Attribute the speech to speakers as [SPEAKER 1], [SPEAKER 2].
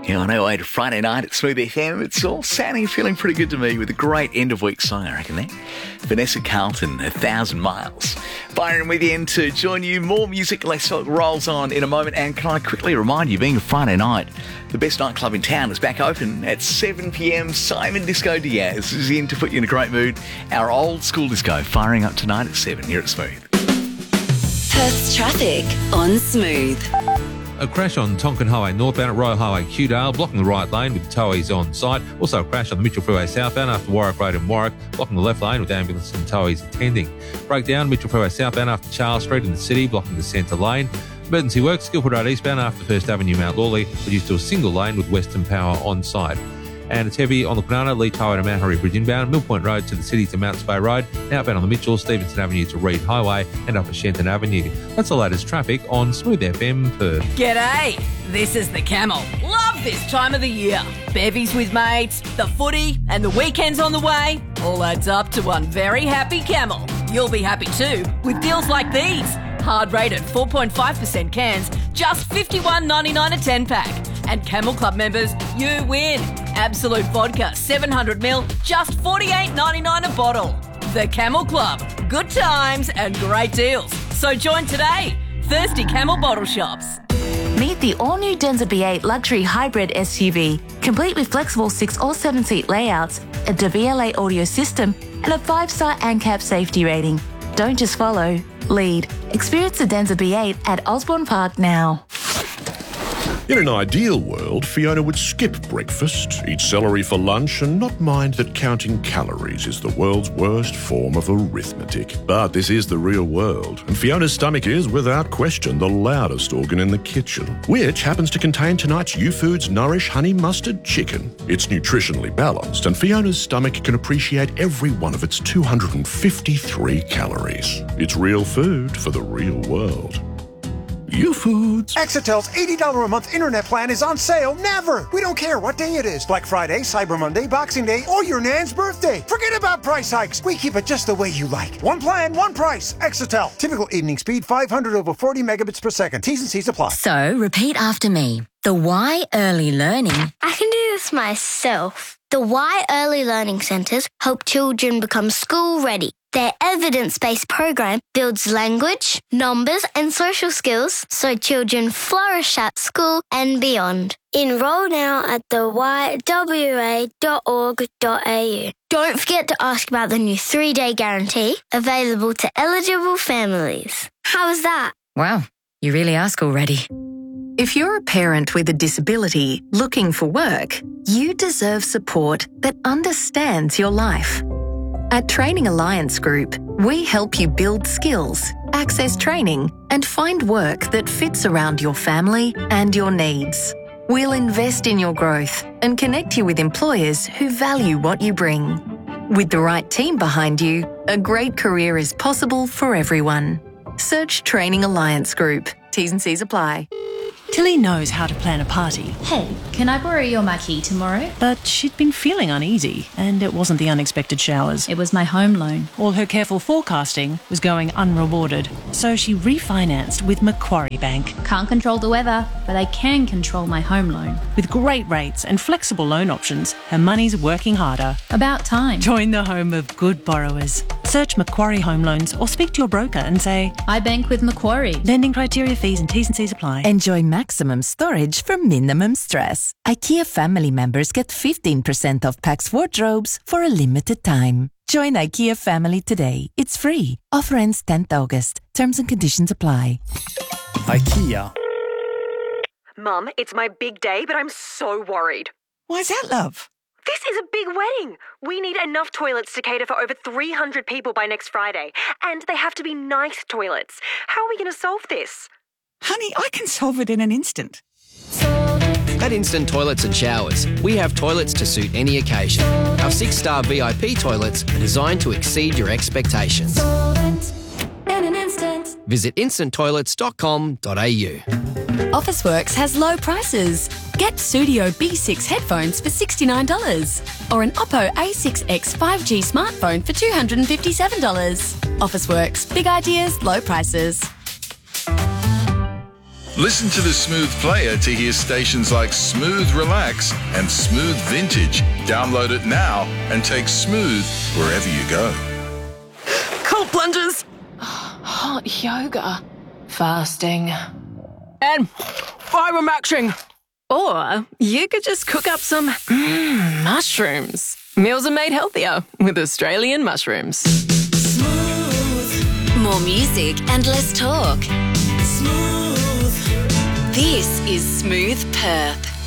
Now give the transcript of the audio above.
[SPEAKER 1] Yeah, on our way to Friday night at Smooth FM, it's all sounding and feeling pretty good to me with a great end-of-week song, I reckon, there. Vanessa Carlton, 1,000 Miles. Byron with you in to join you. More music, Let's Talk rolls on in a moment. And can I quickly remind you, being a Friday night, the best nightclub in town is back open at 7 p.m. Simon Disco Diaz is in to put you in a great mood. Our old school disco firing up tonight at 7 here at Smooth.
[SPEAKER 2] Perth's traffic on Smooth.
[SPEAKER 3] A crash on Tonkin Highway northbound at Royal Highway Kewdale, blocking the right lane with towies on site. Also a crash on the Mitchell Freeway southbound after Warwick Road in Warwick, blocking the left lane with ambulance and towies attending. Breakdown, Mitchell Freeway southbound after Charles Street in the city, blocking the centre lane. Emergency work, Skilford Road eastbound after First Avenue Mount Lawley, reduced to a single lane with Western Power on site. And it's heavy on the Kwinana, Leach Highway to Mount Harry Bridge inbound, Mill Point Road to the city to Mount Spey Road, outbound on the Mitchell, Stevenson Avenue to Reed Highway, and up at Shenton Avenue. That's the latest traffic on Smooth FM Perth.
[SPEAKER 4] G'day, this is the Camel. Love this time of the year. Bevies with mates, the footy, and the weekends on the way. All adds up to one very happy Camel. You'll be happy too with deals like these. Hard rated 4.5% cans, just $51.99 a 10-pack. And Camel Club members, you win. Absolute vodka, 700ml, just $48.99 a bottle. The Camel Club, good times and great deals. So join today. Thirsty Camel Bottle Shops.
[SPEAKER 5] Meet the all-new Denza B8 luxury hybrid SUV, complete with flexible 6 or 7-seat layouts, a DVLA audio system, and a 5-star ANCAP safety rating. Don't just follow, lead. Experience the Denza B8 at Osborne Park now.
[SPEAKER 6] In an ideal world, Fiona would skip breakfast, eat celery for lunch, and not mind that counting calories is the world's worst form of arithmetic. But this is the real world, and Fiona's stomach is, without question, the loudest organ in the kitchen, which happens to contain tonight's U-Foods Nourish Honey Mustard Chicken. It's nutritionally balanced, and Fiona's stomach can appreciate every one of its 253 calories. It's real food for the real world. U-Foods.
[SPEAKER 7] Exitel's $80 a month internet plan is on sale never. We don't care what day it is. Black Friday, Cyber Monday, Boxing Day, or your nan's birthday. Forget about price hikes. We keep it just the way you like. One plan, one price. Exitel. Typical evening speed 500 over 40 megabits per second. T's and C's apply.
[SPEAKER 8] So, repeat after me. The Y Early Learning.
[SPEAKER 9] I can do this myself. The Y Early Learning Centres help children become school ready. Their evidence-based program builds language, numbers and social skills so children flourish at school and beyond. Enroll now at the ywa.org.au. Don't forget to ask about the new 3-day guarantee available to eligible families. How was that?
[SPEAKER 8] Wow, you really ask already. If you're a parent with a disability looking for work, you deserve support that understands your life. At Training Alliance Group, we help you build skills, access training, and find work that fits around your family and your needs. We'll invest in your growth and connect you with employers who value what you bring. With the right team behind you, a great career is possible for everyone. Search Training Alliance Group. T's and C's apply.
[SPEAKER 10] Tilly knows how to plan a party.
[SPEAKER 11] Hey, can I borrow your marquee tomorrow?
[SPEAKER 10] But she'd been feeling uneasy, and it wasn't the unexpected showers.
[SPEAKER 11] It was my home loan.
[SPEAKER 10] All her careful forecasting was going unrewarded, so she refinanced with Macquarie Bank.
[SPEAKER 11] Can't control the weather, but I can control my home loan.
[SPEAKER 10] With great rates and flexible loan options, her money's working harder.
[SPEAKER 11] About time.
[SPEAKER 10] Join the home of good borrowers. Search Macquarie Home Loans or speak to your broker and say,
[SPEAKER 11] I bank with Macquarie.
[SPEAKER 10] Lending criteria, fees and T's and C's apply.
[SPEAKER 12] Enjoy maximum storage for minimum stress. IKEA family members get 15% off PAX wardrobes for a limited time. Join IKEA family today. It's free. Offer ends 10th August. Terms and conditions apply.
[SPEAKER 13] IKEA.
[SPEAKER 14] Mum, it's my big day, but I'm so worried.
[SPEAKER 15] Why's that, love?
[SPEAKER 14] This is a big wedding. We need enough toilets to cater for over 300 people by next Friday. And they have to be nice toilets. How are we going to solve this?
[SPEAKER 15] Honey, I can solve it in an instant.
[SPEAKER 16] At Instant Toilets and Showers, we have toilets to suit any occasion. Our 6-star VIP toilets are designed to exceed your expectations.
[SPEAKER 17] In an instant.
[SPEAKER 16] Visit instanttoilets.com.au.
[SPEAKER 18] Officeworks has low prices. Get Studio B6 headphones for $69 or an Oppo A6X 5G smartphone for $257. Officeworks, big ideas, low prices.
[SPEAKER 19] Listen to the Smooth player to hear stations like Smooth Relax and Smooth Vintage. Download it now and take Smooth wherever you go.
[SPEAKER 4] Cold plunges.
[SPEAKER 20] Hot yoga. Fasting.
[SPEAKER 4] And fibre-maxing. Or you could just cook up some mushrooms. Meals are made healthier with Australian mushrooms.
[SPEAKER 2] More music and less talk. This is Smooth Perth.